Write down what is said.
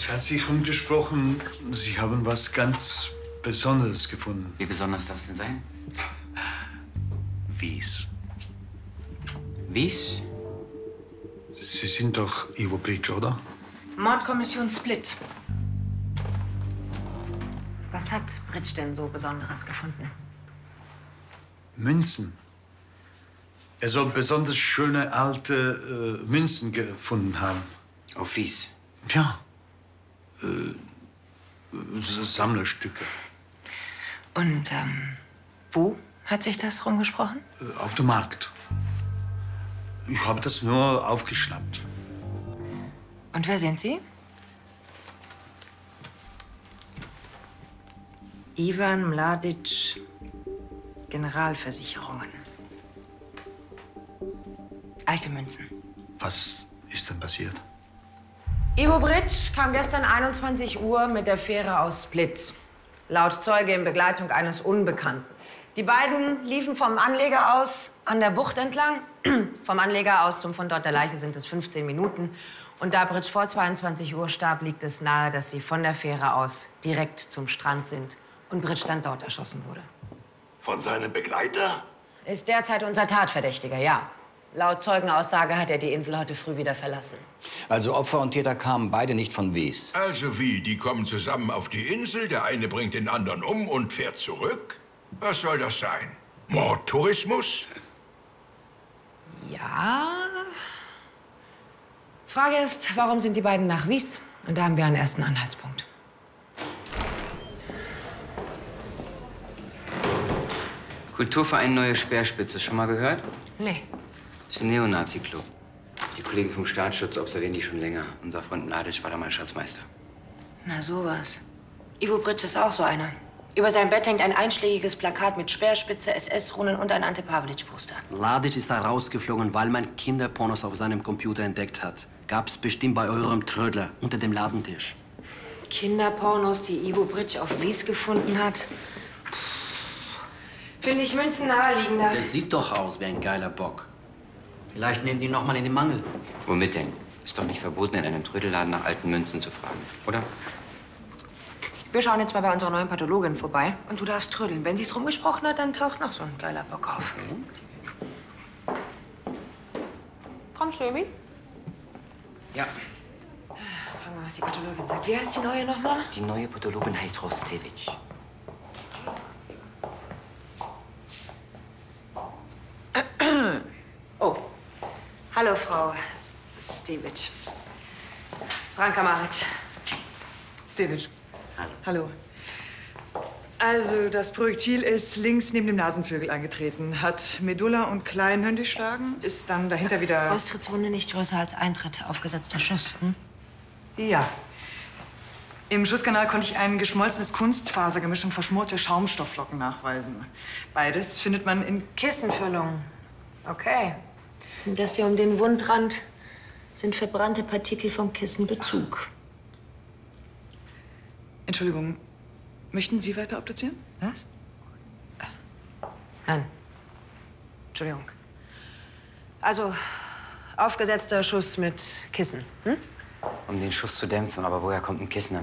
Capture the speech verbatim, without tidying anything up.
Es hat sich rumgesprochen, Sie haben was ganz Besonderes gefunden. Wie besonders das denn sein? Wies. Wies? Sie sind doch Ivo Bridge, oder? Mordkommission Split. Was hat Bridge denn so Besonderes gefunden? Münzen. Er soll besonders schöne alte äh, Münzen gefunden haben. Auf Wies? Ja. Äh, so Sammlerstücke. Und ähm, wo hat sich das rumgesprochen? Äh, auf dem Markt. Ich habe das nur aufgeschnappt. Und wer sind Sie? Ivan Mladic, Generalversicherungen. Alte Münzen. Was ist denn passiert? Ivo Bridge kam gestern einundzwanzig Uhr mit der Fähre aus Split. Laut Zeuge in Begleitung eines Unbekannten. Die beiden liefen vom Anleger aus an der Bucht entlang. Vom Anleger aus zum Fundort der Leiche sind es fünfzehn Minuten. Und da Bridge vor zweiundzwanzig Uhr starb, liegt es nahe, dass sie von der Fähre aus direkt zum Strand sind. Und Bridge dann dort erschossen wurde. Von seinem Begleiter? Ist derzeit unser Tatverdächtiger, ja. Laut Zeugenaussage hat er die Insel heute früh wieder verlassen. Also Opfer und Täter kamen beide nicht von Wies. Also wie, die kommen zusammen auf die Insel, der eine bringt den anderen um und fährt zurück? Was soll das sein? Mordtourismus? Ja. Frage ist, warum sind die beiden nach Wies? Und da haben wir einen ersten Anhaltspunkt. Kulturverein Neue Speerspitze, schon mal gehört? Nee. Das ist ein Neonazi-Club. Die Kollegen vom Staatsschutz observieren die schon länger. Unser Freund Mladic war da mal Schatzmeister. Na sowas. Ivo Bridge ist auch so einer. Über sein Bett hängt ein einschlägiges Plakat mit Speerspitze, S S-Runen und ein Ante Pavelic-Poster. Mladic ist da rausgeflogen, weil man Kinderpornos auf seinem Computer entdeckt hat. Gab's bestimmt bei eurem Trödler unter dem Ladentisch. Kinderpornos, die Ivo Bridge auf Wies gefunden hat. Finde ich Münzen naheliegender. Der sieht doch aus wie ein geiler Bock. Vielleicht nehmen die ihn noch mal in den Mangel. Womit denn? Ist doch nicht verboten, in einem Trödelladen nach alten Münzen zu fragen, oder? Wir schauen jetzt mal bei unserer neuen Pathologin vorbei. Und du darfst trödeln. Wenn sie's rumgesprochen hat, dann taucht noch so ein geiler Bock auf. Kommst du, Emi? Ja. Fragen wir, was die Pathologin sagt. Wie heißt die neue nochmal? Die neue Pathologin heißt Frau Stevic. Oh. Hallo, Frau Stevic. Branka Maric. Stevic. Hallo. Hallo. Also, das Projektil ist links neben dem Nasenflügel eingetreten, hat Medulla und Kleinhirn durchschlagen, ist dann dahinter wieder... Austrittswunde nicht größer als Eintritt, aufgesetzter Schuss. Hm? Ja. Im Schusskanal konnte ich ein geschmolzenes Kunstfasergemisch und verschmorte Schaumstoffflocken nachweisen. Beides findet man in... Kissenfüllung. Okay. Das hier um den Wundrand sind verbrannte Partikel vom Kissenbezug. Entschuldigung, möchten Sie weiter obduzieren? Was? Nein. Entschuldigung. Also, aufgesetzter Schuss mit Kissen, hm? Um den Schuss zu dämpfen, aber woher kommt ein Kissen?